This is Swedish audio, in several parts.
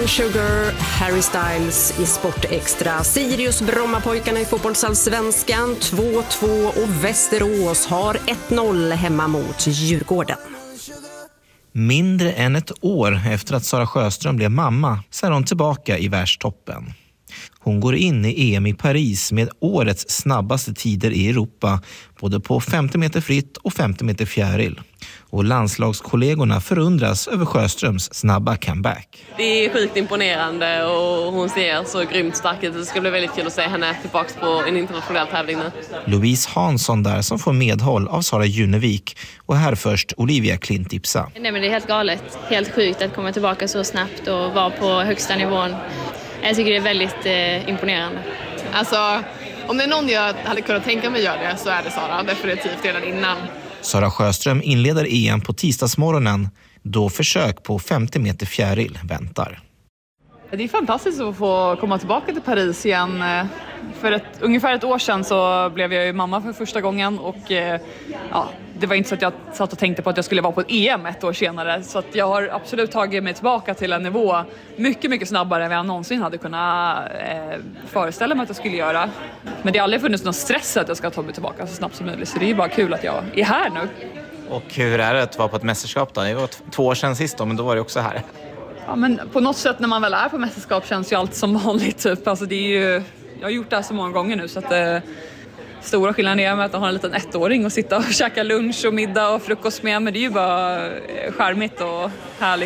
Brown Sugar, Harry Styles i Sportextra. Sirius Brommapojkarna i fotbollsallsvenskan 2-2 och Västerås har 1-0 hemma mot Djurgården. Mindre än ett år efter att Sara Sjöström blev mamma så är hon tillbaka i världstoppen. Hon går in i EM i Paris med årets snabbaste tider i Europa, både på 50 meter fritt och 50 meter fjäril. Och landslagskollegorna förundras över Sjöströms snabba comeback. Det är sjukt imponerande och hon ser så grymt stark ut. Det ska bli väldigt kul att se henne tillbaka på en internationell tävling nu. Louise Hansson där som får medhåll av Sara Junevik och här först Olivia Klintipsa. Nej, men det är helt galet. Helt sjukt att komma tillbaka så snabbt och vara på högsta nivån. Jag tycker det är väldigt imponerande. Alltså, om det är någon jag hade kunnat tänka mig göra det så är det Sara, definitivt redan innan. Sara Sjöström inleder EM på tisdagsmorgonen då försök på 50 meter fjäril väntar. Det är fantastiskt att få komma tillbaka till Paris igen. För ungefär ett år sedan så blev jag ju mamma för första gången och det var inte så att jag satt och tänkte på att jag skulle vara på ett EM ett år senare. Så att jag har absolut tagit mig tillbaka till en nivå mycket, mycket snabbare än vad jag någonsin hade kunnat föreställa mig att jag skulle göra. Men det har aldrig funnits någon stress att jag ska ta mig tillbaka så snabbt som möjligt. Så det är ju bara kul att jag är här nu. Och hur är det att vara på ett mästerskap då? Det var 2 år sedan sist då, men då var det också här. Ja, men på något sätt när man väl är på mästerskap känns ju allt som vanligt typ. Alltså det är ju, jag har gjort det här så många gånger nu så att stora skillnaden är med att ha en liten 1-åring och sitta och käka lunch och middag och frukost med. Men det är ju bara charmigt och härligt.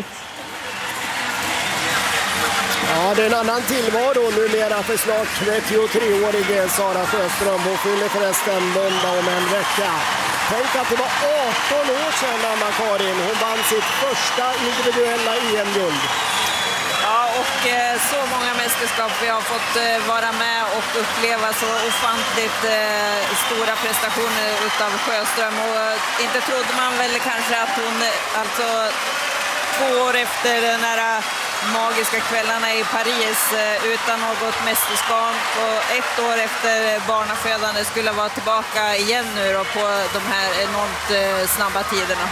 Ja, det är en annan tillvaro numera för snart 33-årige Sara Sjöström. Hon fyller förresten måndag om en vecka. Tänk att det var 18 år sedan Anna-Karin. Hon vann sitt första individuella EM-guld. Ja, och så många mästerskap vi har fått vara med och uppleva så ofantligt stora prestationer utav Sjöström. Och inte trodde man väl kanske att hon, alltså 2 år efter den här magiska kvällarna i Paris utan något mästerskap och 1 år efter barnafödande skulle vara tillbaka igen nu då på de här enormt snabba tiderna.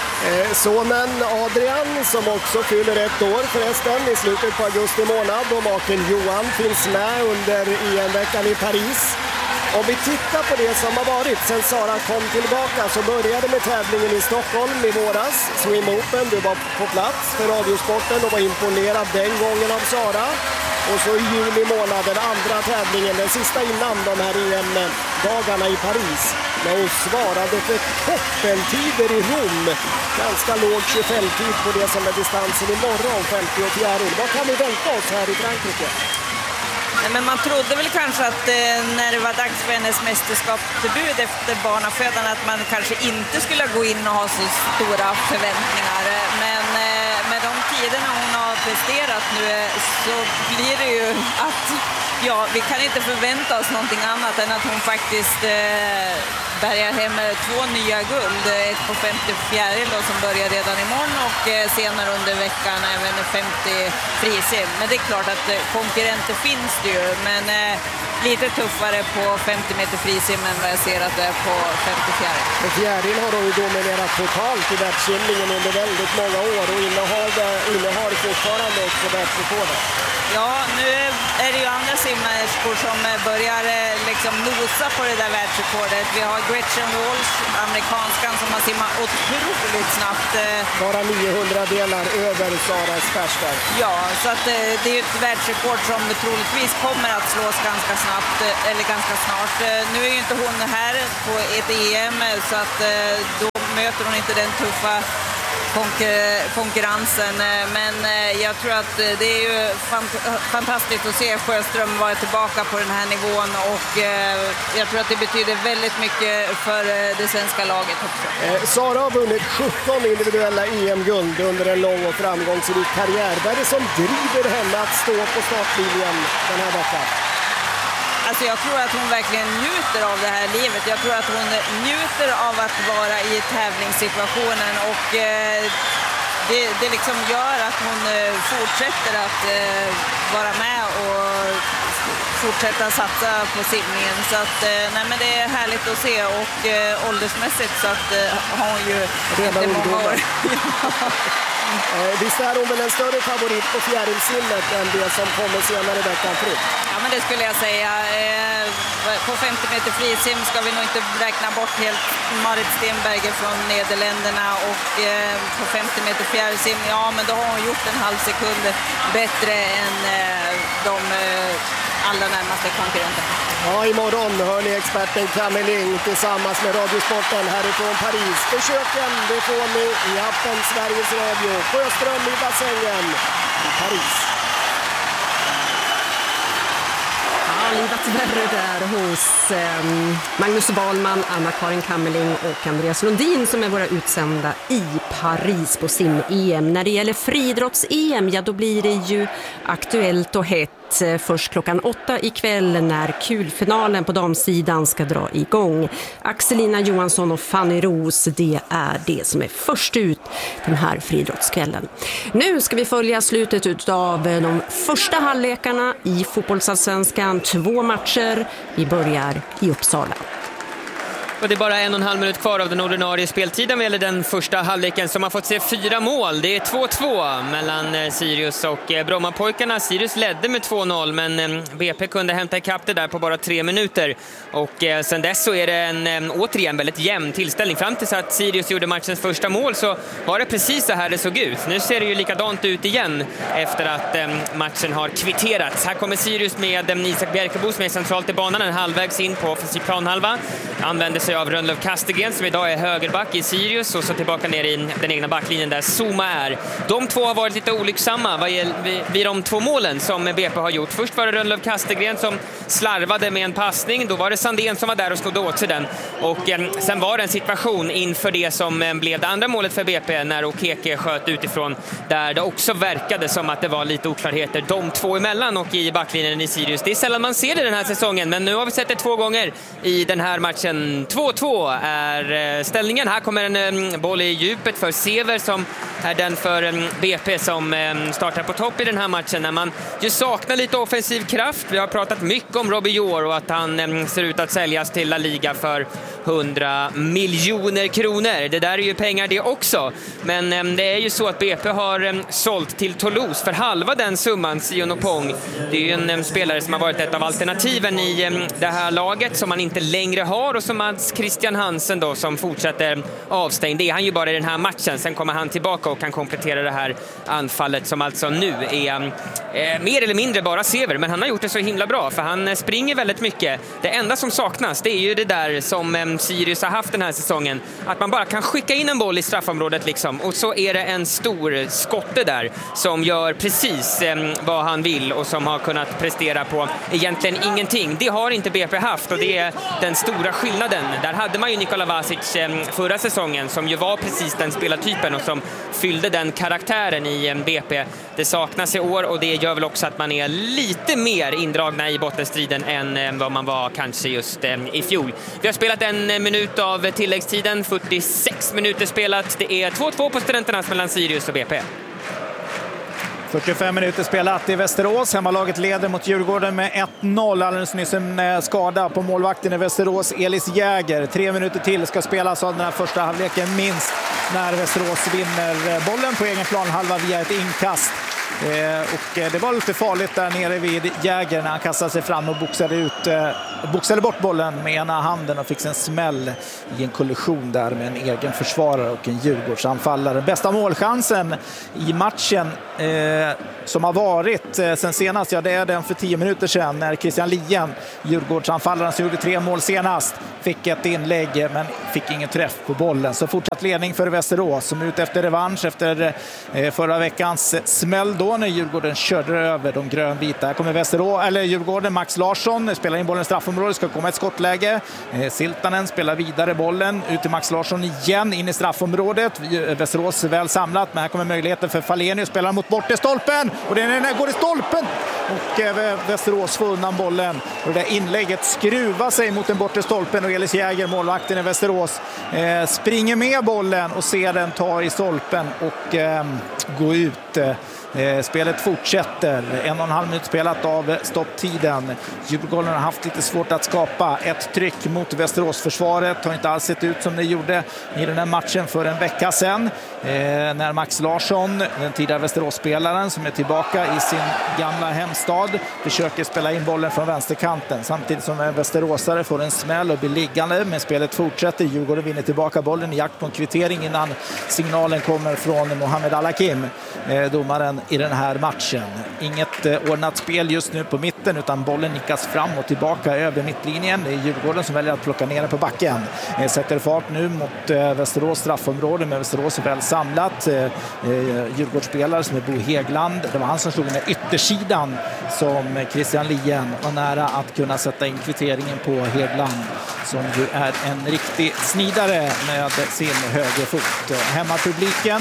Sonen Adrian som också fyller 1 år förresten i slutet på augusti månad och maken Johan finns med under EM-veckan i Paris. Om vi tittar på det som har varit sen Sara kom tillbaka så började med tävlingen i Stockholm i våras. Swim Open, du var på plats för Radiosporten och var imponerad den gången av Sara. Och så i juli månad den andra tävlingen, den sista innan de här EM-dagarna i Paris. När hon svarade för toppentider i Rom. Ganska låg 25-tid på det som är distansen imorgon, 50 och fjäril. Vad kan vi vänta oss här i Frankrike? Men man trodde väl kanske att när det var dags för hennes mästerskapsdebut efter barnafödan att man kanske inte skulle gå in och ha så stora förväntningar. Men med de tiderna hon har presterat nu så blir det ju att vi kan inte förvänta oss någonting annat än att hon faktiskt bärgar hem 2 nya guld. Ett på 50 fjäril då, som börjar redan imorgon och senare under veckan även 50 frisim. Men det är klart att konkurrenter finns det ju, men lite tuffare på 50 meter frisim än vad jag ser att det är på 50 fjäril. På fjäril har de ju dominerat totalt i världssimningen under väldigt många år och innehar fortfarande också världsrekordet. Ja, nu är det ju andra simmerskor som börjar liksom nosa på det där världsrekordet. Vi har Gretchen Walsh, amerikanskan, som har simmat otroligt snabbt. Bara 900 delar över Saras Persberg. Ja, så att det är ett världsrekord som troligtvis kommer att slås ganska snabbt, eller ganska snart. Nu är ju inte hon här på ett EM, så att då möter hon inte den tuffa konkurrensen, men jag tror att det är ju fantastiskt att se Sjöström vara tillbaka på den här nivån och jag tror att det betyder väldigt mycket för det svenska laget också. Sara har vunnit 17 individuella EM-guld under en lång och framgångsrik karriär. Vad är det som driver henne att stå på startlinjen den här veckan? Alltså jag tror att hon verkligen njuter av det här livet. Jag tror att hon njuter av att vara i tävlingssituationen och det liksom gör att hon fortsätter att vara med och fortsätta satsa på simningen. Så att, nej, men det är härligt att se och åldersmässigt så att har hon ju redan många år. Visst är hon väl en större favorit på fjärilsimmet än det som kommer senare i veckan, Fritt? Ja, men det skulle jag säga. På 50 meter frisim ska vi nog inte räkna bort helt Marit Stenberger från Nederländerna, och på 50 meter fjärilsim, ja men då har hon gjort en halv sekund bättre än de allra närmaste konkurrenterna. Ja, imorgon hör ni experten Kameling tillsammans med Radiosporten härifrån Paris. Försöken, det får ni i appen Sveriges Radio. Sjöström i bassängen i Paris. Livat värre där hos Magnus Wahlman, Anna-Karin Kammerling och Andreas Lundin som är våra utsända i Paris på sim-EM. När det gäller friidrotts-EM, ja då blir det ju aktuellt och hett först klockan 8 ikväll när kulfinalen på damsidan ska dra igång. Axelina Johansson och Fanny Ros, det är det som är först ut den här friidrottskvällen. Nu ska vi följa slutet av de första halvlekarna i fotbollsallsvenskan. 2 matcher. Vi börjar i Uppsala. Och det är bara 1,5 minut kvar av den ordinarie speltiden vad gäller den första halvleken som har fått se 4 mål. Det är 2-2 mellan Sirius och Brommapojkarna. Sirius ledde med 2-0 men BP kunde hämta ikapp det där på bara 3 minuter. Och sen dess så är det en återigen väldigt jämn tillställning. Fram tills att Sirius gjorde matchens första mål så var det precis så här det såg ut. Nu ser det ju likadant ut igen efter att matchen har kvitterats. Här kommer Sirius med Isak Bjerkebo som är centralt i banan, en halvvägs in på offensiv planhalva. Använder sig av Rönnlöf Kastegren som idag är högerback i Sirius och så tillbaka ner i den egna backlinjen där Zuma är. De två har varit lite olycksamma vid de 2 målen som BP har gjort. Först var det Rönnlöf Kastegren som slarvade med en passning. Då var det Sandén som var där och snodde åt sig den. Och sen var det en situation inför det som blev det andra målet för BP när Okeke sköt utifrån där det också verkade som att det var lite oklarheter de två emellan och i backlinjen i Sirius. Det är sällan man ser det den här säsongen men nu har vi sett det 2 gånger i den här matchen. 2-2 är ställningen. Här kommer en boll i djupet för Sever som är den för BP som startar på topp i den här matchen när man ju saknar lite offensiv kraft. Vi har pratat mycket om Robbie Jor och att han ser ut att säljas till La Liga för 100 miljoner kronor. Det där är ju pengar det också. Men det är ju så att BP har sålt till Toulouse för halva den summan Sion Opong. Det är ju en spelare som har varit ett av alternativen i det här laget som man inte längre har och som Mats Christian Hansen då som fortsätter avstängd. Det är han ju bara i den här matchen. Sen kommer han tillbaka och kan komplettera det här anfallet som alltså nu är mer eller mindre bara Sever. Men han har gjort det så himla bra för han springer väldigt mycket. Det enda som saknas det är ju det där som Sirius har haft den här säsongen. Att man bara kan skicka in en boll i straffområdet liksom. Och så är det en stor skotte där som gör precis vad han vill och som har kunnat prestera på egentligen ingenting. Det har inte BP haft och det är den stora skillnaden. Där hade man ju Nikola Vasic förra säsongen som ju var precis den spelartypen och som fyllde den karaktären i BP. Det saknas i år och det gör väl också att man är lite mer indragna i bottenstriden än vad man var kanske just i fjol. Vi har spelat 1 minut av tilläggstiden, 46 minuter spelat. Det är 2-2 på Studenternas mellan Sirius och BP. 45 minuter spelat i Västerås. Hemmalaget leder mot Djurgården med 1-0. Alldeles nyss en skada på målvakten i Västerås, Elis Jäger. 3 minuter till ska spelas av den här första halvleken minst när Västerås vinner bollen på egen planhalva via ett inkast. Och det var lite farligt där nere vid Jäger när han kastade sig fram och boxade bort bollen med ena handen och fick en smäll i en kollision där med en egen försvarare och en Djurgårdsanfallare. Bästa målchansen i matchen som har varit sen senast, ja det är den för 10 minuter sedan när Christian Lien, Djurgårdsanfallaren som gjorde 3 mål senast, fick ett inlägg men fick ingen träff på bollen. Så fortsatt ledning för Västerås som är ute efter revansch efter förra veckans smäll då när Djurgården körde över de grönvita. Här kommer Djurgården, Max Larsson spelar in bollen i straffområdet, ska komma ett skottläge. Siltanen spelar vidare bollen ut till Max Larsson igen in i straffområdet. Västerås väl samlat, men här kommer möjligheten för Falenius, spelar mot bort i stolpen och den går i stolpen och Västerås får undan bollen och det där inlägget skruvar sig mot den bortre stolpen och Elis Jäger, målvakten i Västerås, springer med bollen och ser den ta i stolpen och gå ut Spelet fortsätter. 1,5 minut spelat av stopptiden. Djurgården har haft lite svårt att skapa ett tryck mot Västeråsförsvaret. Har inte alls sett ut som det gjorde i den här matchen för en vecka sedan. När Max Larsson, den tidigare Västeråsspelaren som är tillbaka i sin gamla hemstad, försöker spela in bollen från vänsterkanten. Samtidigt som en västeråsare får en smäll och blir liggande. Men spelet fortsätter. Djurgården vinner tillbaka bollen i jakt på en kvittering innan signalen kommer från Mohamed Al-Hakim, domaren i den här matchen. Inget ordnat spel just nu på mitten, utan bollen nickas fram och tillbaka över mittlinjen. Det är Djurgården som väljer att plocka ner den på backen. Sätter fart nu mot Västerås straffområde med Västerås väl samlat. Djurgårdsspelare som är Bo Hegland. Det var han som slog med yttersidan som Christian Lien var nära att kunna sätta in kvitteringen på Hegland, som ju är en riktig snidare med sin högerfot. Hemmapubliken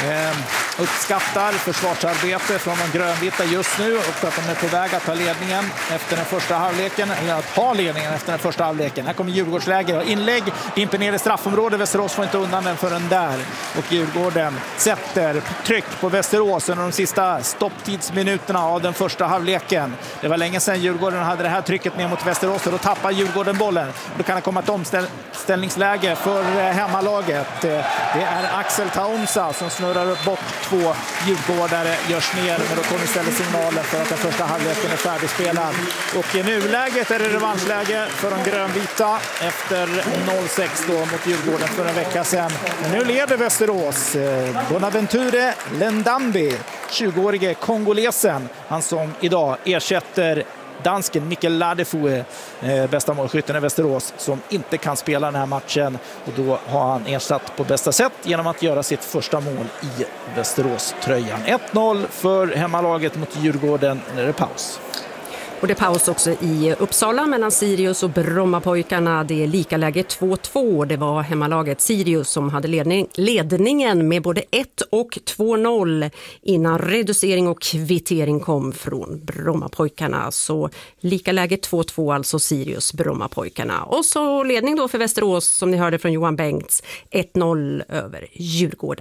uppskattar försvarsarbete från de grönvita just nu och att de är på väg att ta ledningen efter den första halvleken, eller att ha ledningen efter den första halvleken. Här kommer Djurgårdsläger och inlägg, dimper ner i straffområdet. Västerås får inte undan den förrän där, och Djurgården sätter tryck på Västerås under de sista stopptidsminuterna av den första halvleken. Det var länge sedan Djurgården hade det här trycket ner mot Västerås, och då tappar Djurgården bollen. Då kan det komma ett omställningsläge för hemmalaget. Det är Axel Taonsa som snurrar upp bort två djurgårdare, görs ner, men då kommer istället signalen för att den första halvleken är färdigspelad. Och i nuläget är det revanschläge för de grönvita efter 0-6 då mot Djurgården för en vecka sedan. Men nu leder Västerås. Bonaventure Lendambi, 20-årige kongolesen, han som idag ersätter dansken Mikkel Ladefue, bästa målskytten i Västerås, som inte kan spela den här matchen, och då har han ersatt på bästa sätt genom att göra sitt första mål i Västerås-tröjan. 1-0 för hemmalaget mot Djurgården när det är paus. Och det är paus också i Uppsala mellan Sirius och Brommapojkarna. Det är lika läge 2-2. Det var hemmalaget Sirius som hade ledningen med både 1 och 2-0 innan reducering och kvittering kom från Brommapojkarna. Så lika läge 2-2, alltså Sirius Brommapojkarna. Och så ledning då för Västerås, som ni hörde från Johan Bengts, 1-0 över Djurgården.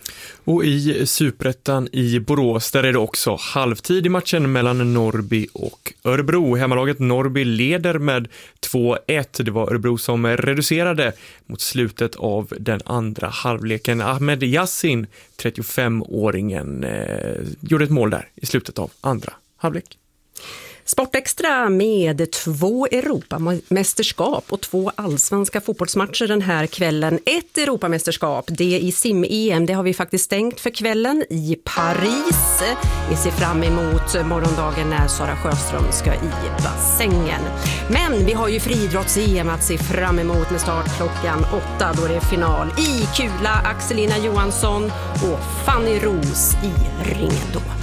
Och i Superettan i Borås, där är det också halvtid i matchen mellan Norrby och Örebro. Hemmalaget Norrby leder med 2-1. Det var Örebro som reducerade mot slutet av den andra halvleken. Ahmed Yassin, 35-åringen, gjorde ett mål där i slutet av andra halvlek. Sportextra med 2 Europamästerskap och 2 allsvenska fotbollsmatcher den här kvällen. Ett Europamästerskap, det i sim-EM, det har vi faktiskt stängt för kvällen i Paris. Vi ser fram emot morgondagen när Sara Sjöström ska i bassängen. Men vi har ju friidrotts-EM att se fram emot med start klockan 8, då det är final i kula. Axelina Johansson och Fanny Ros i ringen då.